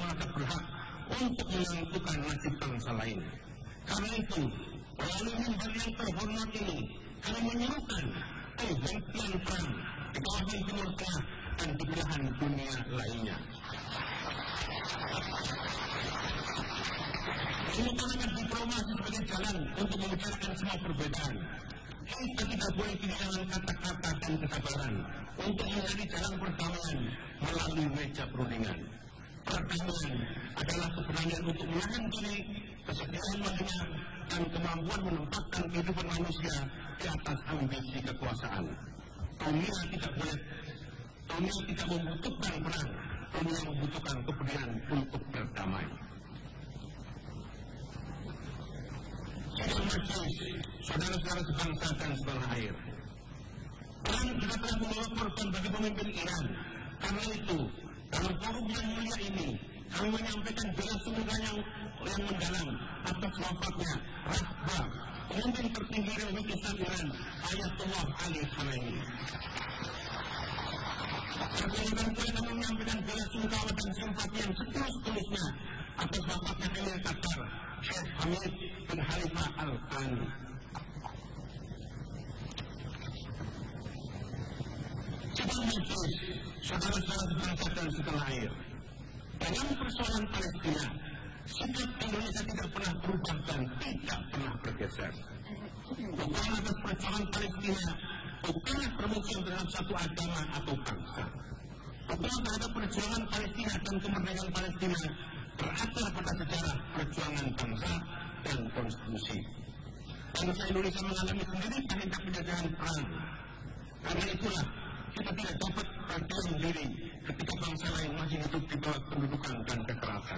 merasa berhak untuk menentukan nasib bangsa lain. Karena itu, melalui mimbar yang terhormat ini, kami menyerukan penghentian perang di kawasan Timur Tengah dan di belahan dunia lainnya. Menggunakan diplomasi sebagai jalan untuk membicarakan semua perbedaan. Kita tidak boleh kehilangan kata-kata dan kesabaran untuk mencari jalan perdamaian melalui meja perundingan. Perdamaian adalah keberanian untuk menahan diri, kesetiaan mendengar, dan kemampuan menempatkan kehidupan manusia di atas ambisi kekuasaan. Dunia tidak membutuhkan perang, dunia membutuhkan keberanian untuk berdamai. Saudara-saudara sebangsa dan setanah air, perang juga telah membawa korban bagi pemimpin Iran. Karena itu, dalam forum yang mulia ini, kami menyampaikan bela sungkawa yang mendalam atas wafatnya Rahbar, pemimpin tertinggi Republik Islam Iran, Ayatollah Ali Khamenei. Perkenalkan pula kami menyampaikan bela sungkawa dan simpati yang setulus-tulusnya atas wafatnya Emir Qatar, Syekh Hamid bin Khalifah Al-Thani. Sidang majelis, saudara-saudara sebangsa dan setanah air, dalam persoalan Palestina, sikap Indonesia tidak pernah berubah dan tidak pernah bergeser. Bukan atas persoalan Palestina, bukanlah permusuhan terhadap satu agama atau bangsa. Bukan terhadap perjuangan Palestina dan kemerdekaan Palestina berakar pada sejarah perjuangan bangsa dan konstitusi. Bangsa Indonesia mengalami sendiri tindak penjajahan perang. Karena itulah kita tidak dapat berdiam diri ketika bangsa lain masih hidup di bawah pendudukan dan kekerasan.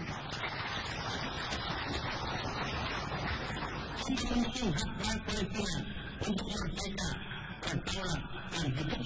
Kita memiliki hak rakyat Palestina untuk merdeka, berdaulat, dan hidup